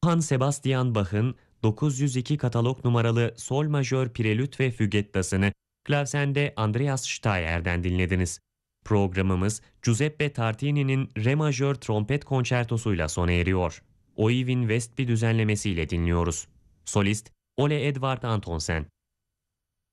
Johann Sebastian Bach'ın 902 katalog numaralı Sol majör prelüt ve fügettasını klavsende Andreas Steyer'den dinlediniz. Programımız Giuseppe Tartini'nin Re majör trompet konçertosuyla sona eriyor. Oyvind Westby düzenlemesiyle dinliyoruz. Solist Ole Edvard Antonsen.